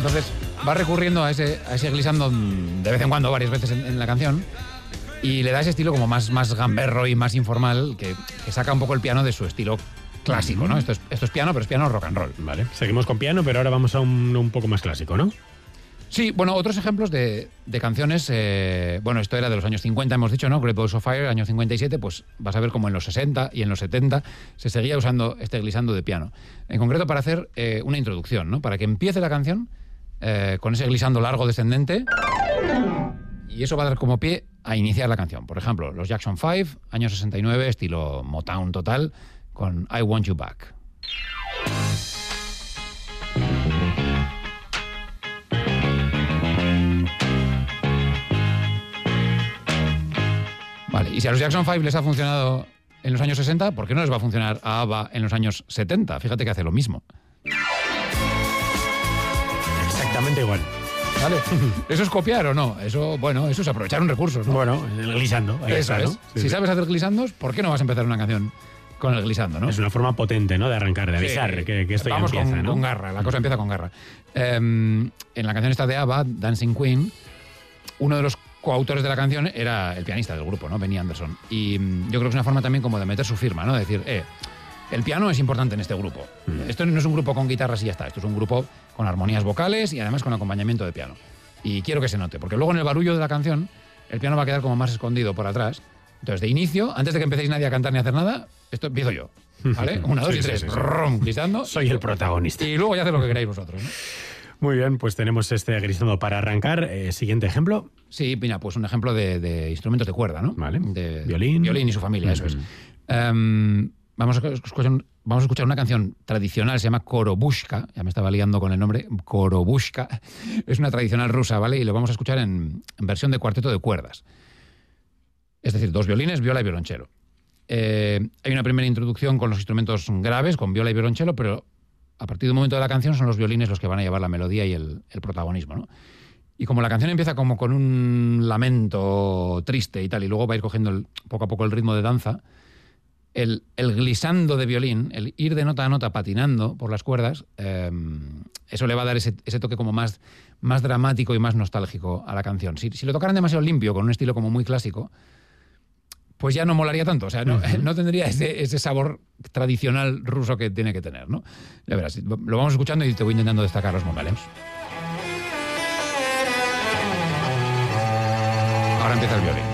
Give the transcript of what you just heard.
Entonces va recurriendo a ese glissando de vez en cuando, varias veces en la canción, y le da ese estilo como más gamberro y más informal que saca un poco el piano de su estilo clásico, ¿no? Esto es piano, pero es piano rock and roll. Vale, seguimos con piano, pero ahora vamos a un poco más clásico, ¿no? Sí, bueno, otros ejemplos de canciones, bueno, esto era de los años 50, hemos dicho, ¿no? Great Balls of Fire, año 57, pues vas a ver como en los 60 y en los 70 se seguía usando este glissando de piano. En concreto para hacer una introducción, ¿no? Para que empiece la canción con ese glissando largo descendente, y eso va a dar como pie a iniciar la canción. Por ejemplo, los Jackson 5, año 69, estilo Motown total, con I Want You Back. Vale, y si a los Jackson 5 les ha funcionado en los años 60, ¿por qué no les va a funcionar a ABBA en los años 70? Fíjate que hace lo mismo. Exactamente igual. ¿Vale? ¿Eso es copiar o no? Eso es aprovechar un recurso, ¿no? Bueno, el glissando. Eso es. ¿No? Sí, si sabes hacer glissandos, ¿por qué no vas a empezar una canción con el glissando, no? Es una forma potente, ¿no? De arrancar, de avisar que esto ya empieza, ¿no? Con garra, la cosa empieza con garra. En la canción esta de ABBA, Dancing Queen, uno de los coautores de la canción era el pianista del grupo, ¿no? Benny Anderson. Y yo creo que es una forma también como de meter su firma, ¿no? De decir, el piano es importante en este grupo. Esto no es un grupo con guitarras y ya está. Esto es un grupo con armonías vocales y además con acompañamiento de piano. Y quiero que se note, porque luego en el barullo de la canción el piano va a quedar como más escondido por atrás. Entonces, de inicio, antes de que empecéis nadie a cantar ni a hacer nada, esto empiezo yo, ¿vale? 1, 2 y 3, sí. Glissando. Soy el protagonista. Y luego ya haced lo que queráis vosotros, ¿no? Muy bien, pues tenemos este glissando para arrancar. Siguiente ejemplo. Sí, mira, pues un ejemplo de instrumentos de cuerda, ¿no? Vale. De Violín. Violín y su familia, eso es. Vamos a escuchar una canción tradicional, se llama Korobushka, ya me estaba liando con el nombre, Korobushka, es una tradicional rusa, ¿vale? Y lo vamos a escuchar en versión de cuarteto de cuerdas. Es decir, 2 violines, viola y violonchelo. Hay una primera introducción con los instrumentos graves, con viola y violonchelo, pero a partir de un momento de la canción son los violines los que van a llevar la melodía y el protagonismo, ¿no? Y como la canción empieza como con un lamento triste y tal, y luego va a ir cogiendo poco a poco el ritmo de danza, el glissando de violín, el ir de nota a nota patinando por las cuerdas, eso le va a dar ese toque como más dramático y más nostálgico a la canción. Si lo tocaran demasiado limpio, con un estilo como muy clásico, pues ya no molaría tanto. O sea, no tendría ese sabor tradicional ruso que tiene que tener, ¿no? Ya verás, lo vamos escuchando y te voy intentando destacar los momentos. Ahora empieza el violín.